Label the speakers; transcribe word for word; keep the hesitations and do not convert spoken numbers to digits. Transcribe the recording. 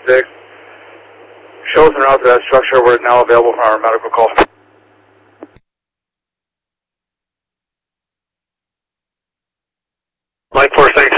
Speaker 1: six. Show us en route to that structure. We're now available for our medical call. Mike four six.